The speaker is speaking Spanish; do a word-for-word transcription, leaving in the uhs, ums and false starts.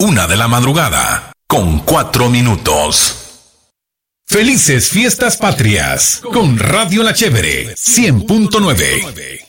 Una de la madrugada, con cuatro minutos. Felices Fiestas Patrias, con Radio La Chévere, cien punto nueve.